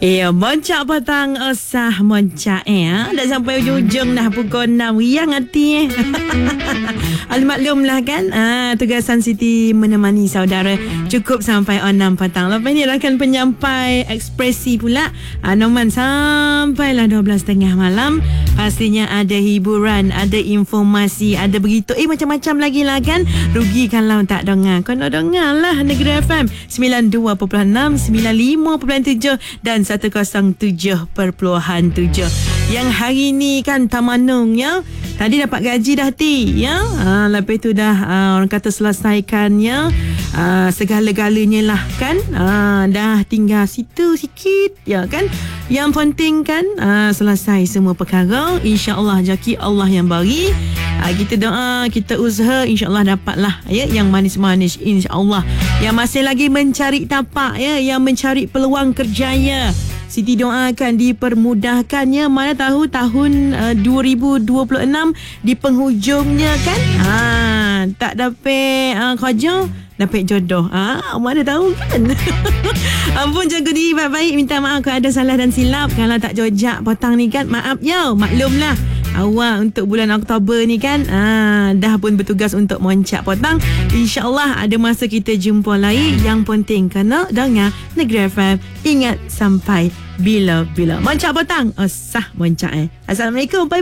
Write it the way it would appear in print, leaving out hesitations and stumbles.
Moncak petang usah moncak dah sampai ujung dah pukul 6 riang hati Maklumlah kan tugasan Siti menemani saudara cukup sampai 6 petang. Lepas ni rakan penyampai ekspresi pula Noman sampailah 12.30 malam. Pastinya ada hiburan, ada informasi, ada berita macam-macam lagi lah kan. Rugi kalau tak dengar. Kau nak dengar lah Negeri FM 92.6, 95.7 dan 107.7. Yang hari ni kan Tamanung ya. Tadi dapat gaji dah ya. Lepas tu dah orang kata selesaikannya segala-galanya lah kan. Dah tinggal situ sikit ya kan. Yang penting kan selesai semua perkara. InsyaAllah jaki Allah yang bagi. Kita doa, kita usaha, insyaAllah dapatlah ya yang manis-manis insyaAllah. Yang masih lagi mencari tapak ya, yang mencari peluang kerjaya, Siti doakan dipermudahkannya. Mana tahu tahun 2026 di penghujungnya kan tak dapat kerja, dapat jodoh. Mana tahu kan. Ampun jaga diri baik-baik. Minta maaf kalau ada salah dan silap. Kalau tak jojak petang ni kan, maaf ya. Maklumlah awak untuk bulan Oktober ni kan dah pun bertugas untuk moncak petang. InsyaAllah ada masa kita jumpa lagi. Yang penting kena dengar Negeri FM. Ingat sampai bila-bila. Moncak petang usah moncak. Assalamualaikum. Bye.